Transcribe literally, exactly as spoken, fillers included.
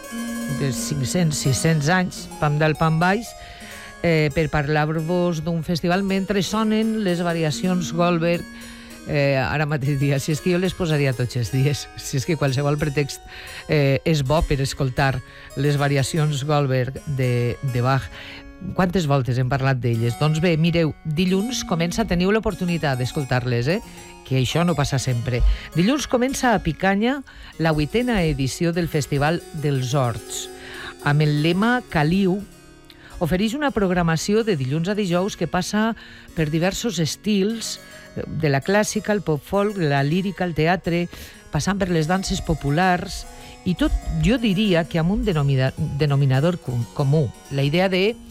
de cinc-cents, sis-cents anys, pam dalt, pam baix, eh, per parlar-vos d'un festival mentre sonen les variacions Goldberg. Eh, ara mateix dia, si és que jo les posaria tots els dies, si és que qualsevol pretext eh, és bo per escoltar les variacions Goldberg de, de Bach. Quantes voltes hem parlat d'elles? Doncs bé, mireu, dilluns comença, teniu l'oportunitat d'escoltar-les, eh? Que això no passa sempre. Dilluns comença a Picanya la vuitena edició del Festival dels Horts, amb el lema Caliu. Ofereix una programació de dilluns a dijous que passa per diversos estils, de la clàssica, el pop-folk, la lírica, el teatre, passant per les danses populars, i tot, jo diria que amb un denominador comú, la idea de